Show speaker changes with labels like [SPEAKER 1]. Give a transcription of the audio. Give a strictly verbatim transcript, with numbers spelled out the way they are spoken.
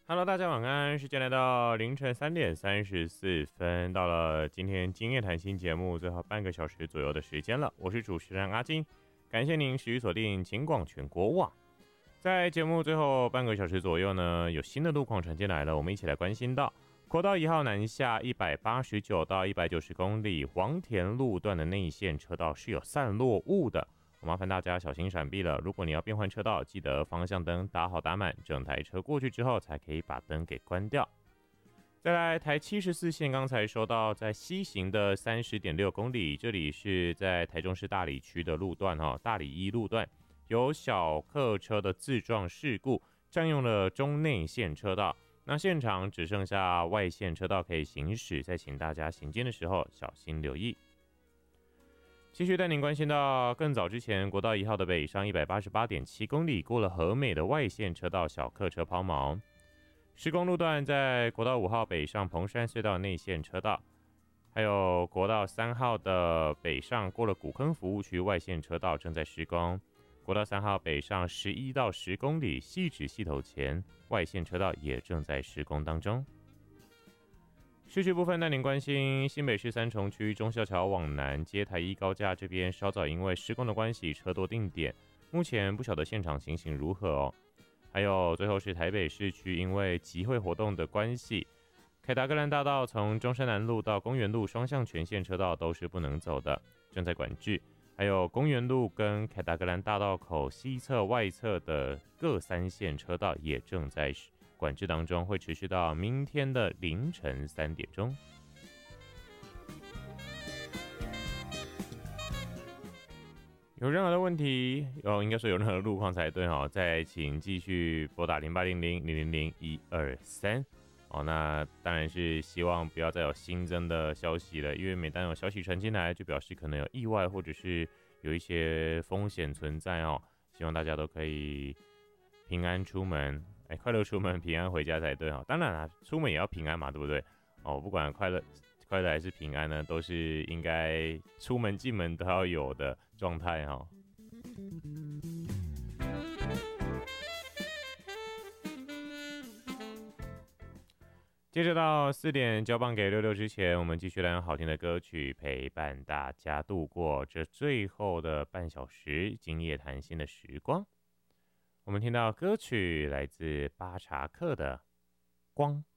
[SPEAKER 1] Hello，大家晚安。时间来到凌晨三点三十四分，到了今天今夜谈心节目最后半个小时左右的时间了。我是主持人阿金，感谢您持续锁定警广全国网。在节目最后半个小时左右呢，有新的路况传进来了，我们一起来关心到国道一号南下一百八十九到一百九十公里黄田路段的内线车道是有散落雾的。我麻烦大家小心闪避了。如果你要变换车道，记得方向灯打好打满，整台车过去之后才可以把灯给关掉。再来，台七十四线刚才说到，在西行的 三十点六公里，这里是在台中市大里区的路段哈，大里一路段有小客车的自撞事故，占用了中内线车道。那现场只剩下外线车道可以行驶，再请大家行经的时候小心留意。继续带您关心到更早之前，国道一号的北上 一百八十八点七公里，过了和美的外线车道小客车抛锚。施工路段在国道五号北上彭山隧道内线车道，还有国道三号的北上过了古坑服务区外线车道正在施工。国道三号北上十一到十公里，汐止溪头前外线车道也正在施工当中。市区部分带您关心新北市三重区忠孝桥往南接台一高架这边，稍早因为施工的关系车多定点，目前不晓得现场情形如何哦。还有最后是台北市区因为集会活动的关系，凯达格兰大道从中山南路到公园路双向全线车道都是不能走的，正在管制。还有公园路跟凯达格兰大道口西侧外侧的各三线车道也正在管制当中，会持续到明天的凌晨三点钟。有任何的问题，哦，应该说有任何的路况才对哦，再请继续拨打零八零零零零零一二三。哦，那当然是希望不要再有新增的消息了，因为每当有消息传进来，就表示可能有意外或者是有一些风险存在哦。希望大家都可以平安出门，哎，快乐出门，平安回家才对哦。当然啦，出门也要平安嘛，对不对？哦，不管快乐、快乐还是平安呢，都是应该出门进门都要有的状态哈。接着到四点交棒给六六之前，我们继续来用好听的歌曲陪伴大家度过这最后的半小时今夜谈心的时光。我们听到歌曲来自巴查克的《光》。